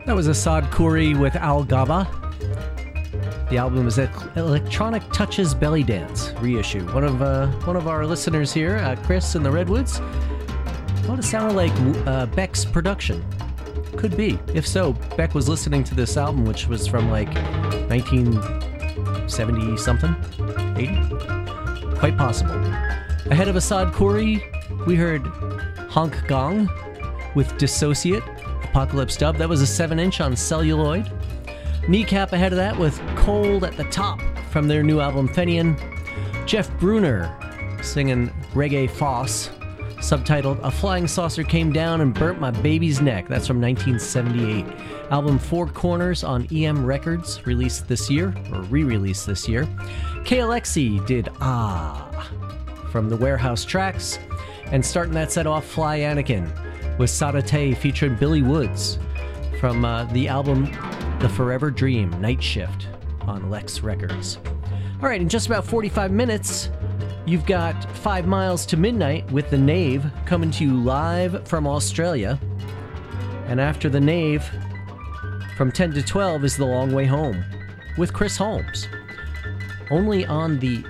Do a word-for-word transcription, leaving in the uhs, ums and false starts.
That was Assad Khoury with Al Gaba. The album is Electronic Touches Belly Dance reissue. One of uh, one of our listeners here, uh, Chris in the Redwoods, thought it sounded like uh, Beck's production. Could be. If so, Beck was listening to this album, which was from like nineteen seventy something, eighty. Quite possible. Ahead of Assad Khoury, we heard Honk Gong with Dissociate, Apocalypse dub. That was a seven inch on celluloid. Kneecap ahead of that with Cold at the Top from their new album Fenian. Jeff Bruner singing Reggae Foss, subtitled A Flying Saucer Came Down and Burnt My Baby's Neck. That's from nineteen seventy-eight. Album Four Corners on E M Records, released this year, or re-released this year. K L X E did Ah from the Warehouse Tracks. And starting that set off, Fly Anakin with Sadate featuring Billy Woods from uh, the album The Forever Dream, Night Shift on Lex Records. All right, in just about forty-five minutes, you've got Five Miles to Midnight with The Knave coming to you live from Australia. And after The Knave, from ten to twelve is The Long Way Home with Chris Holmes. Only on the